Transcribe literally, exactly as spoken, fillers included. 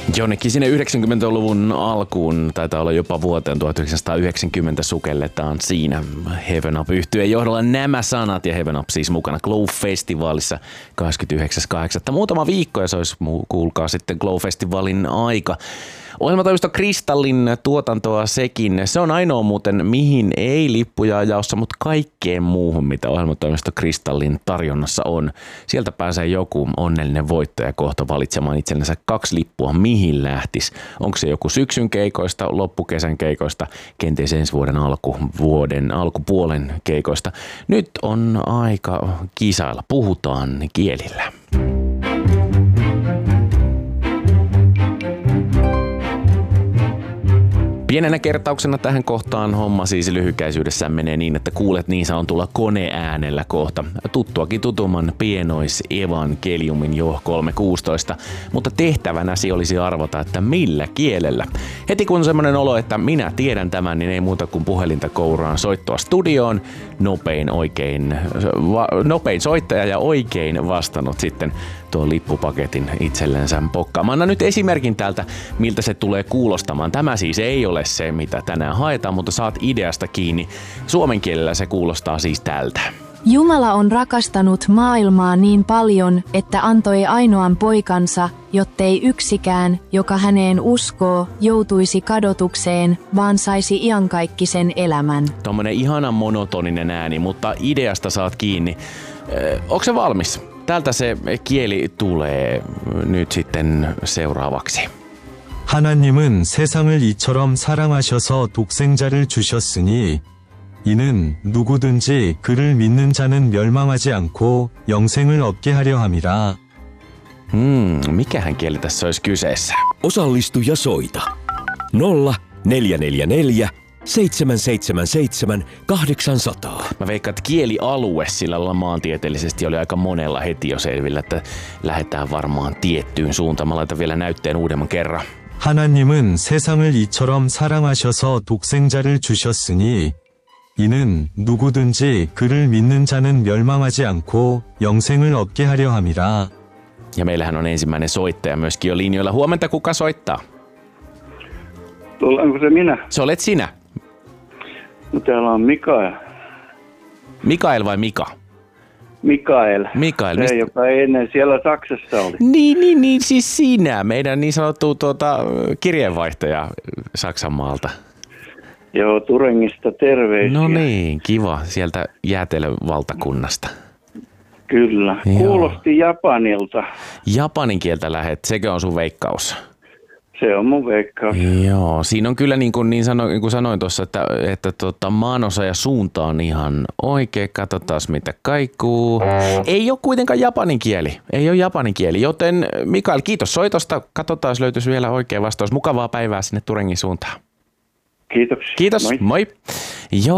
Jonnekin sinne yhdeksänkymmentäluvun alkuun, taitaa olla jopa vuoteen tuhatyhdeksänsataayhdeksänkymmentä sukelletaan siinä Heaven Up -yhtyeen johdolla nämä sanat ja Heaven Up siis mukana Glow-festivaalissa kahdeskymmenesyhdeksäs kahdeksatta Muutama viikko ja se olisi, kuulkaa sitten Glow-festivaalin aika. Ohjelmatoimisto Kristallin tuotantoa sekin. Se on ainoa muuten, mihin ei lippuja jaossa, mutta kaikkeen muuhun, mitä ohjelmatoimisto Kristallin tarjonnassa on. Sieltä pääsee joku onnellinen voittaja kohta valitsemaan itsellensä kaksi lippua, mihin lähtisi. Onko se joku syksyn keikoista, loppukesän keikoista, kenties ensi vuoden alkuvuoden, alkupuolen keikoista. Nyt on aika kisailla. Puhutaan kielillä. Pienenä kertauksena tähän kohtaan homma siis lyhykäisyydessään menee niin, että kuulet niin sanotulla koneäänellä kohta tuttuakin tutumman pienois-evankeliumin jo kolme kuusitoista, mutta tehtävänäsi olisi arvata, että millä kielellä. Heti kun on semmoinen olo, että minä tiedän tämän, niin ei muuta kuin puhelinta kouraan soittoa studioon. Nopein, oikein, va, nopein soittaja ja oikein vastannut sitten tuon lippupaketin itsellensä pokkaamaan. Anna nyt esimerkin täältä, miltä se tulee kuulostamaan. Tämä siis ei ole se, mitä tänään haetaan, mutta saat ideasta kiinni. Suomen kielellä se kuulostaa siis tältä. Jumala on rakastanut maailmaa niin paljon, että antoi ainoan poikansa, jottei yksikään, joka häneen uskoo, joutuisi kadotukseen, vaan saisi iankaikkisen elämän. Tommonen ihanan monotoninen ääni, mutta ideasta saat kiinni. Ö, onko se valmis? Täältä se kieli tulee nyt sitten seuraavaksi. 하나님은 세상을 이처럼 사랑하셔서 독생자를 주셨으니 이는 누구든지 그를 믿는 자는 멸망하지 않고 영생을 얻게 하려 함이라. Hmm, mikähän kieli tässä olisi kyseessä? Osallistu ja soita. nolla neljä neljä neljä seitsemän seitsemän seitsemän kahdeksan nolla nolla. Mä veikkaan, että kielialue sillä lailla maantieteellisesti oli aika monella heti jo selvillä, että lähdetään varmaan tiettyyn suuntaan. Mä laitan vielä näytteen uudemman kerran. 하나님은 세상을 이처럼 사랑하셔서 독생자를 주셨으니 이는 누구든지 그를 믿는 자는 멸망하지 않고 영생을 얻게 하려 함이라. Ja meillähän on ensimmäinen soittaja myöskin jo linjoilla. Huomenta, kuka soittaa? Onko se minä? Se olet sinä. No täällä on Mikael. Mikael vai Mika? Mikael. Mikael. Se, Mist... joka ennen siellä Saksassa oli. Niin, niin, niin, siis sinä. Meidän niin sanottu tuota, kirjeenvaihtaja Saksanmaalta. Joo, Turengista terveisiä. No niin, kiva. Sieltä jäätelövaltakunnasta. Kyllä. Joo. Kuulosti Japanilta. Japanin kieltä lähet. Sekö on sun veikkaus? Se on mun veikkaus. Joo, siinä on kyllä niin kuin, niin sano, niin kuin sanoin tuossa, että, että tota, maanosa ja suunta on ihan oikein. Katsotaan mitä kaikuu. Ei ole kuitenkaan japanin kieli. Ei ole japanin kieli, joten Mikael, kiitos soitosta. Katsotaan, jos löytyisi vielä oikea vastaus. Mukavaa päivää sinne Turengin suuntaan. Kiitoksia. Kiitos, moi. moi. Joo.